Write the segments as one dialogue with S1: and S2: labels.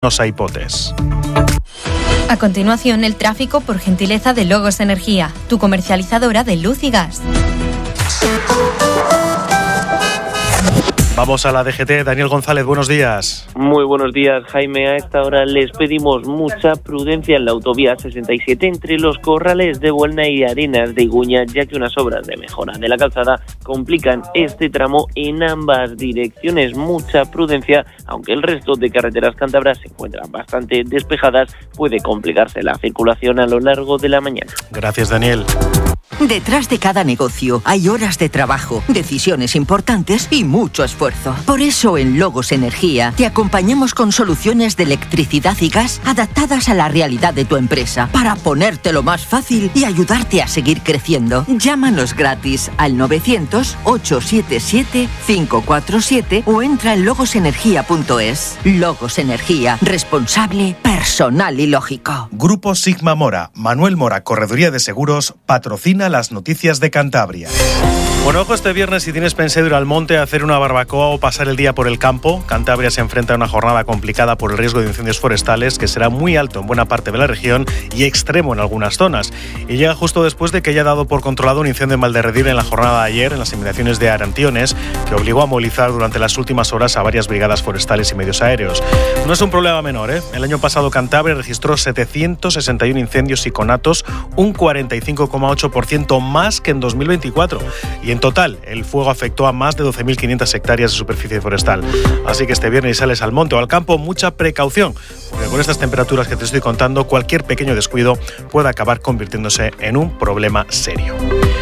S1: a hipotes.
S2: A continuación, el tráfico por gentileza de Logos Energía, tu comercializadora de luz y gas.
S1: Vamos a la DGT. Daniel González, buenos días.
S3: Muy buenos días, Jaime. A esta hora les pedimos mucha prudencia en la autovía 67 entre los Corrales de Buelna y Arenas de Iguña, ya que unas obras de mejora de la calzada complican este tramo en ambas direcciones. Mucha prudencia, aunque el resto de carreteras cántabras se encuentran bastante despejadas, puede complicarse la circulación a lo largo de la mañana.
S1: Gracias, Daniel.
S4: Detrás de cada negocio hay horas de trabajo, decisiones importantes y mucho esfuerzo. Por eso en Logos Energía te acompañamos con soluciones de electricidad y gas adaptadas a la realidad de tu empresa para ponértelo más fácil y ayudarte a seguir creciendo. Llámanos gratis al 900-877-547 o entra en logosenergia.es. Logos Energía, responsable, personal y lógico.
S1: Grupo Sigma Mora, Manuel Mora, Correduría de Seguros, patrocina las noticias de Cantabria. Bueno, ojo este viernes si tienes pensado ir al monte a hacer una barbacoa o pasar el día por el campo. Cantabria se enfrenta a una jornada complicada por el riesgo de incendios forestales que será muy alto en buena parte de la región y extremo en algunas zonas. Y llega justo después de que haya dado por controlado un incendio en Valderredil en la jornada de ayer en las inmediaciones de Arantiones, que obligó a movilizar durante las últimas horas a varias brigadas forestales y medios aéreos. No es un problema menor, ¿eh? El año pasado Cantabria registró 761 incendios y conatos, un 45,8% más que en 2024. Y en total, el fuego afectó a más de 12.500 hectáreas de superficie forestal. Así que este viernes sales al monte o al campo, mucha precaución, porque con estas temperaturas que te estoy contando, cualquier pequeño descuido puede acabar convirtiéndose en un problema serio.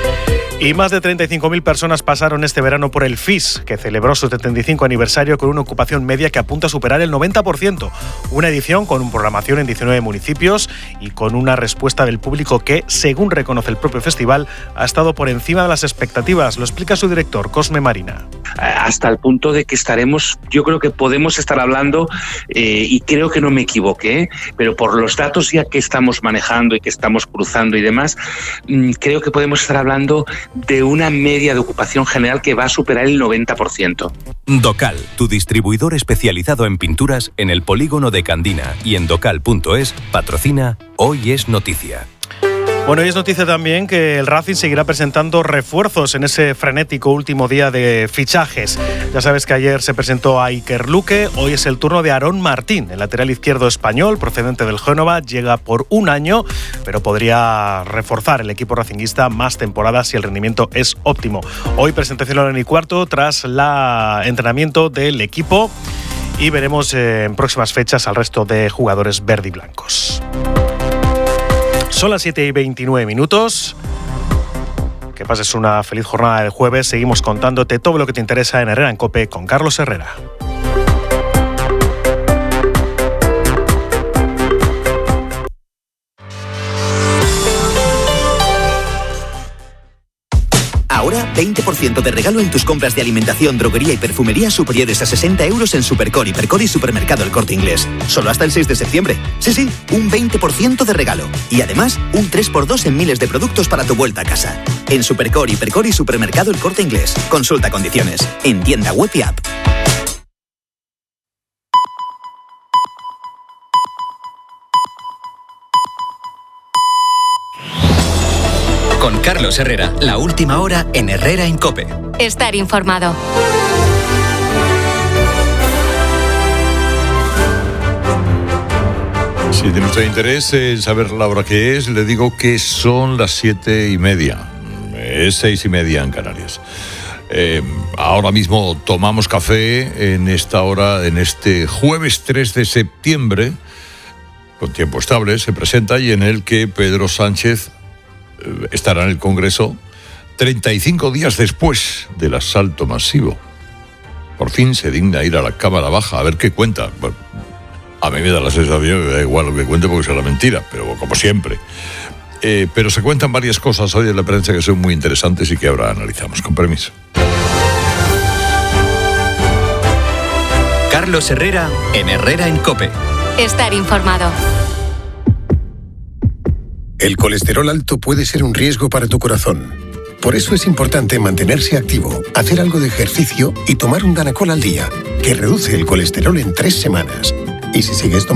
S1: Y más de 35.000 personas pasaron este verano por el FIS, que celebró su 75 aniversario con una ocupación media que apunta a superar el 90%. Una edición con programación en 19 municipios y con una respuesta del público que, según reconoce el propio festival, ha estado por encima de las expectativas. Lo explica su director, Cosme Marina.
S5: Hasta el punto de que yo creo que podemos estar hablando, y creo que no me equivoqué, pero por los datos ya que estamos manejando y que estamos cruzando y demás, creo que podemos estar hablando de una media de ocupación general que va a superar el 90%.
S6: Docal, tu distribuidor especializado en pinturas en el polígono de Candina y en docal.es, patrocina Hoy es Noticia.
S1: Bueno, y es noticia también que el Racing seguirá presentando refuerzos en ese frenético último día de fichajes. Ya sabes que ayer se presentó a Iker Luque, hoy es el turno de Aarón Martín, el lateral izquierdo español procedente del Génova, llega por un año, pero podría reforzar el equipo racinguista más temporadas si el rendimiento es óptimo. Hoy presentación a la 1:15 tras el entrenamiento del equipo y veremos en próximas fechas al resto de jugadores verde y blancos. Son las 7:29. Que pases una feliz jornada del jueves. Seguimos contándote todo lo que te interesa en Herrera en COPE con Carlos Herrera.
S7: Ahora, 20% de regalo en tus compras de alimentación, droguería y perfumería superiores a 60 euros en Supercor, Hipercor y Supermercado El Corte Inglés. Solo hasta el 6 de septiembre. Sí, un 20% de regalo. Y además, un 3x2 en miles de productos para tu vuelta a casa. En Supercor, Hipercor y Supermercado El Corte Inglés. Consulta condiciones. En tienda web y app.
S6: Con Carlos Herrera, la última hora en Herrera en COPE.
S2: Estar informado.
S8: Si tiene usted interés en saber la hora que es, le digo que son las 7:30. Es 6:30 en Canarias. Ahora mismo tomamos café en esta hora, en este jueves 3 de septiembre, con tiempo estable, se presenta y en el que Pedro Sánchez estará en el Congreso 35 días después del asalto masivo. Por fin se digna ir a la Cámara Baja a ver qué cuenta. Bueno, a mí me da la sensación que da igual lo que cuente porque será mentira, pero como siempre. Pero se cuentan varias cosas hoy en la prensa que son muy interesantes y que ahora analizamos. Con permiso.
S6: Carlos Herrera en Herrera en COPE.
S2: Estar informado.
S9: El colesterol alto puede ser un riesgo para tu corazón. Por eso es importante mantenerse activo, hacer algo de ejercicio y tomar un Danacol al día, que reduce el colesterol en 3 semanas. Y si sigues tomando